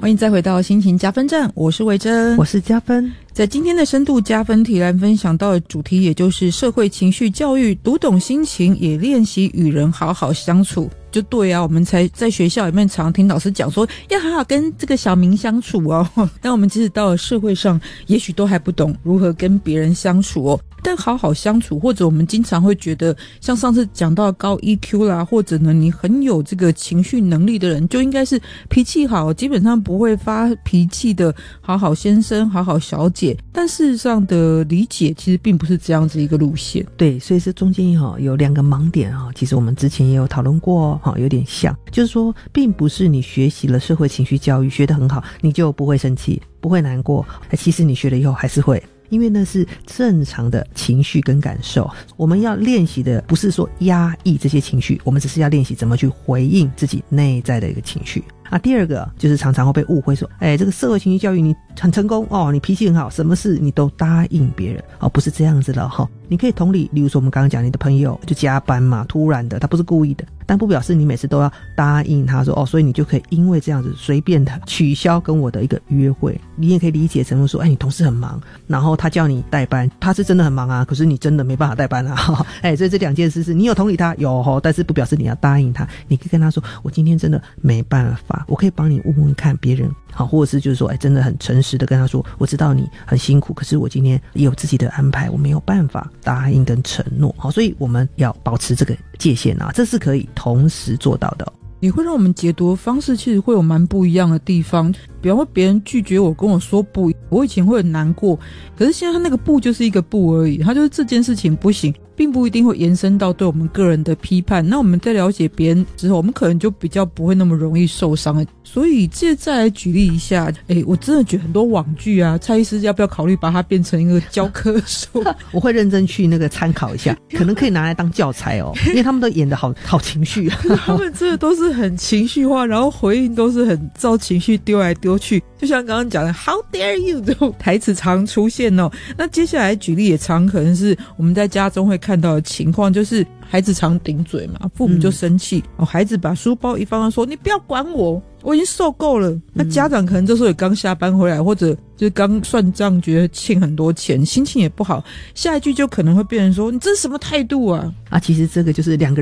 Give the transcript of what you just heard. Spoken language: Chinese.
欢迎再回到心情加分站，我是维珍， 我是加分。 在今天的深度加分题来分享到的主题，也就是社会情绪教育，读懂心情，也练习与人好好相处。就对啊，我们才在学校里面常听老师讲说要好好跟这个小明相处哦，但我们即使到了社会上，也许都还不懂如何跟别人相处哦。但好好相处，或者我们经常会觉得像上次讲到高 EQ 啦，或者呢你很有这个情绪能力的人，就应该是脾气好，基本上不会发脾气的好好先生好好小姐。但事实上的理解其实并不是这样子一个路线。 对，所以这中间有两个盲点其实我们之前也有讨论过有点像，就是说并不是你学习了社会情绪教育学得很好你就不会生气不会难过，其实你学了以后还是会，因为那是正常的情绪跟感受。我们要练习的不是说压抑这些情绪，我们只是要练习怎么去回应自己内在的一个情绪。第二个就是常常会被误会说这个社会情绪教育你很成功你脾气很好，什么事你都答应别人不是这样子了你可以同理，例如说我们刚刚讲你的朋友就加班嘛，突然的，他不是故意的，但不表示你每次都要答应他说所以你就可以因为这样子随便的取消跟我的一个约会。你也可以理解成说你同事很忙，然后他叫你代班，他是真的很忙啊，可是你真的没办法代班啊所以这两件事是你有同理他有但是不表示你要答应他。你可以跟他说我今天真的没办法，我可以帮你问问看别人或者是就是说真的很诚实的跟他说我知道你很辛苦，可是我今天也有自己的安排，我没有办法答应跟承诺所以我们要保持这个界限这是可以同时做到的也会让我们解读的方式其实会有蛮不一样的地方。比方说别人拒绝我跟我说不，我以前会很难过，可是现在他那个不就是一个不而已，他就是这件事情不行，并不一定会延伸到对我们个人的批判。那我们在了解别人之后，我们可能就比较不会那么容易受伤了。所以再来举例一下我真的觉得很多网剧啊，蔡医师要不要考虑把它变成一个教科书我会认真去那个参考一下可能可以拿来当教材因为他们都演得好情绪他们真的都是很情绪化，然后回应都是很照情绪丢来丢去，就像刚刚讲的 How dare you 这种台词常出现那接下来举例也常可能是我们在家中会看到的情况，就是孩子常顶嘴嘛，父母就生气孩子把书包一放到说你不要管我已经受够了。那家长可能这时候也刚下班回来，或者就是刚算账觉得欠很多钱，心情也不好，下一句就可能会变成说你这是什么态度啊其实这个就是两个